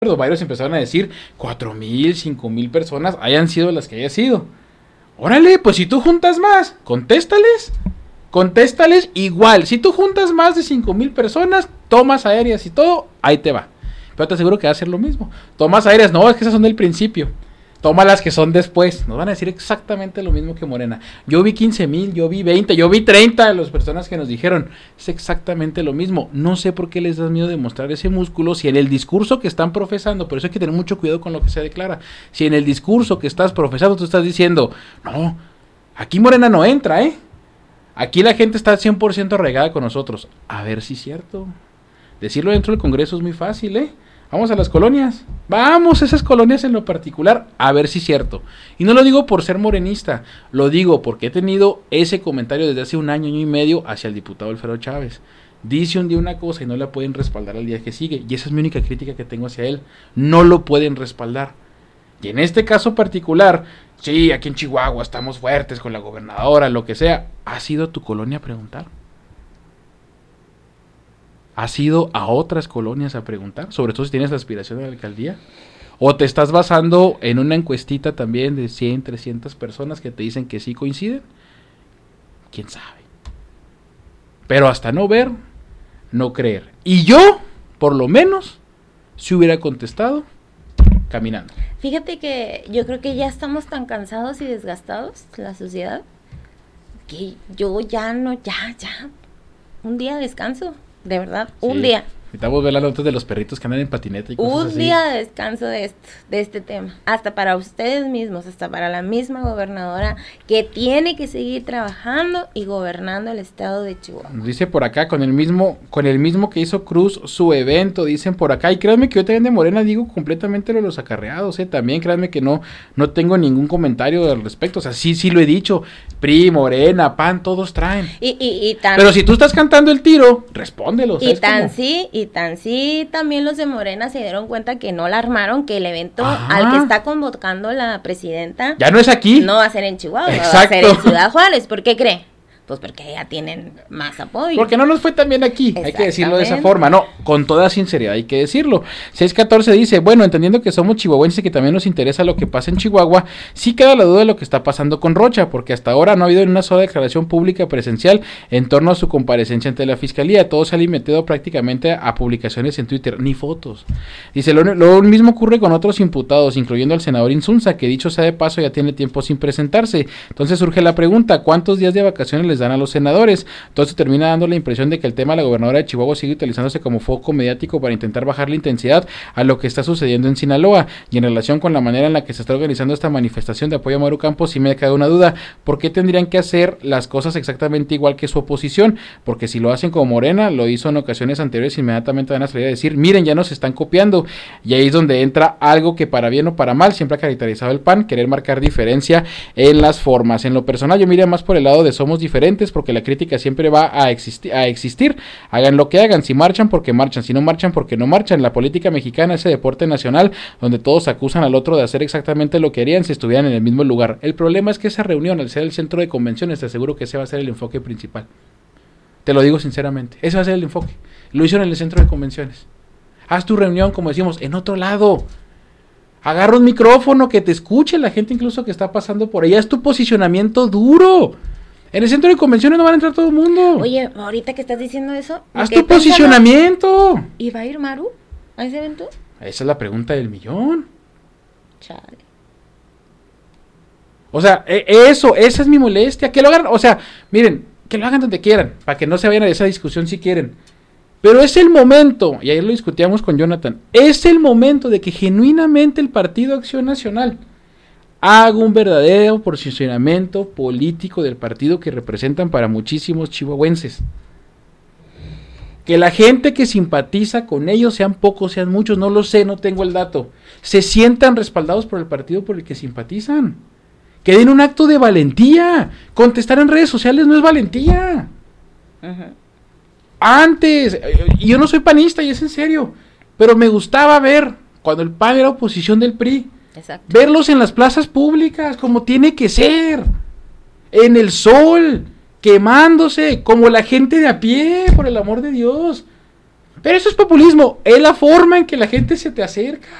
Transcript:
varios empezaron a decir 4,000, 5,000 personas hayan sido las que haya sido. Órale, pues si tú juntas más, contéstales igual. Si tú juntas más de 5,000 personas, tomas aéreas y todo, ahí te va. Pero te aseguro que va a ser lo mismo. Tomas aéreas, no, es que esas son del principio. Toma las que son después. Nos van a decir exactamente lo mismo que Morena. Yo vi 15,000, yo vi 20, yo vi 30 de las personas que nos dijeron. Es exactamente lo mismo. No sé por qué les da miedo demostrar ese músculo si en el discurso que están profesando, por eso hay que tener mucho cuidado con lo que se declara. Si en el discurso que estás profesando tú estás diciendo, no, aquí Morena no entra, aquí la gente está 100% arraigada con nosotros. A ver si es cierto. Decirlo dentro del Congreso es muy fácil, Vamos a las colonias. Vamos a esas colonias en lo particular a ver si es cierto. Y no lo digo por ser morenista, lo digo porque he tenido ese comentario desde hace un año y medio hacia el diputado Alfredo Chávez. Dice un día una cosa y no la pueden respaldar al día que sigue. Y esa es mi única crítica que tengo hacia él. No lo pueden respaldar. Y en este caso particular, sí, aquí en Chihuahua estamos fuertes con la gobernadora, lo que sea. ¿Has ido a tu colonia a preguntar? ¿Has ido a otras colonias a preguntar? Sobre todo si tienes la aspiración de la alcaldía. ¿O te estás basando en una encuestita también de 100, 300 personas que te dicen que sí coinciden? ¿Quién sabe? Pero hasta no ver, no creer. Y yo, por lo menos, si hubiera contestado, caminando. Fíjate que yo creo que ya estamos tan cansados y desgastados, la sociedad, que yo ya, un día descanso. De verdad, un día. Necesitamos ver las notas de los perritos que andan en patineta y cosas así. Un día de descanso de este tema. Hasta para ustedes mismos, hasta para la misma gobernadora que tiene que seguir trabajando y gobernando el estado de Chihuahua. Dice por acá, con el mismo que hizo Cruz su evento, dicen por acá. Y créanme que yo también de Morena digo completamente lo de los acarreados, También créanme que no tengo ningún comentario al respecto. O sea, sí lo he dicho. PRI, Morena, PAN, todos traen. Pero si tú estás cantando el tiro, respóndelo. Y tan sí, también los de Morena se dieron cuenta que no la armaron, que el evento al que está convocando la presidenta ya no es aquí. No va a ser en Chihuahua, exacto. Va a ser en Ciudad Juárez. ¿Por qué cree? Pues porque ya tienen más apoyo. Porque no nos fue tan bien aquí, hay que decirlo de esa forma, no, con toda sinceridad hay que decirlo. 614 dice, bueno, entendiendo que somos chihuahuenses y que también nos interesa lo que pasa en Chihuahua, sí queda la duda de lo que está pasando con Rocha, porque hasta ahora no ha habido una sola declaración pública presencial en torno a su comparecencia ante la fiscalía, todo se ha limitado prácticamente a publicaciones en Twitter, ni fotos. Dice, lo mismo ocurre con otros imputados, incluyendo al senador Insunza, que dicho sea de paso ya tiene tiempo sin presentarse. Entonces surge la pregunta, ¿cuántos días de vacaciones les dan a los senadores? Entonces termina dando la impresión de que el tema de la gobernadora de Chihuahua sigue utilizándose como foco mediático para intentar bajar la intensidad a lo que está sucediendo en Sinaloa. Y en relación con la manera en la que se está organizando esta manifestación de apoyo a Maru Campos, sí me queda una duda. ¿Por qué tendrían que hacer las cosas exactamente igual que su oposición? Porque si lo hacen como Morena, lo hizo en ocasiones anteriores, inmediatamente van a salir a decir, miren, ya nos están copiando. Y ahí es donde entra algo que para bien o para mal siempre ha caracterizado el PAN, querer marcar diferencia en las formas. En lo personal yo miraría más por el lado de somos diferentes, porque la crítica siempre va a existir, hagan lo que hagan, si marchan porque marchan, si no marchan porque no marchan. La política mexicana, ese deporte nacional donde todos acusan al otro de hacer exactamente lo que harían si estuvieran en el mismo lugar. El problema es que esa reunión, al ser el centro de convenciones, te aseguro que ese va a ser el enfoque principal, te lo digo sinceramente, ese va a ser el enfoque. Lo hicieron en el centro de convenciones. Haz tu reunión, como decimos, en otro lado. Agarra un micrófono, que te escuche la gente incluso que está pasando por allá. Es tu posicionamiento duro. En el centro de convenciones no van a entrar todo el mundo. Oye, ahorita que estás diciendo eso, haz tu posicionamiento. ¿Y va a ir Maru a ese evento? Esa es la pregunta del millón. Chale. O sea, esa es mi molestia. Que lo hagan, o sea, miren, que lo hagan donde quieran, para que no se vayan a esa discusión si quieren. Pero es el momento, y ayer lo discutíamos con Jonathan, es el momento de que genuinamente el Partido Acción Nacional haga un verdadero posicionamiento político del partido que representan para muchísimos chihuahuenses. Que la gente que simpatiza con ellos, sean pocos, sean muchos, no lo sé, no tengo el dato, se sientan respaldados por el partido por el que simpatizan. Que den un acto de valentía. Contestar en redes sociales no es valentía. Uh-huh. Antes, y yo no soy panista y es en serio, pero me gustaba ver cuando el PAN era oposición del PRI. Exacto. Verlos en las plazas públicas como tiene que ser, en el sol, quemándose, como la gente de a pie, por el amor de Dios. Pero eso es populismo, es la forma en que la gente se te acerca.